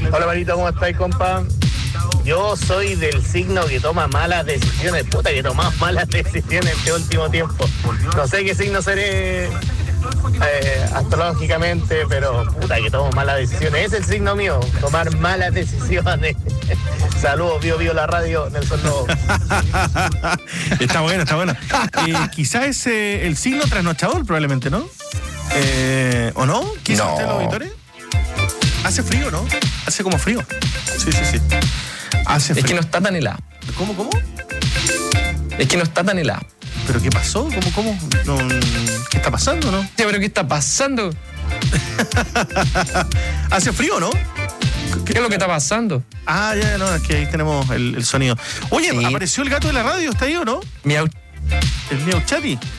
Hola, Marito, ¿cómo estáis, compa? Yo soy del signo que toma malas decisiones. Puta, que tomás malas decisiones este último tiempo. No sé qué signo seré astrológicamente, pero puta, que tomo malas decisiones. Es el signo mío, tomar malas decisiones. Saludos, Bio la radio, Nelson Lobo. Está buena, está buena. Quizás es el signo trasnochador, probablemente, ¿no? ¿O no? ¿Quizás No. usted, los auditores? Hace frío, ¿no? Hace como frío. Sí. Hace frío. Es que no está tan helado. ¿Cómo? Es que no está tan helado. ¿Pero qué pasó? ¿Cómo? No, ¿qué está pasando, no? Sí, pero ¿qué está pasando? Hace frío, ¿no? ¿Qué es lo que está pasando? Ah, ya, no, es que ahí tenemos el sonido. Oye, Sí. ¿apareció el gato de la radio? ¿Está ahí o no? Miau. El Miau Chati.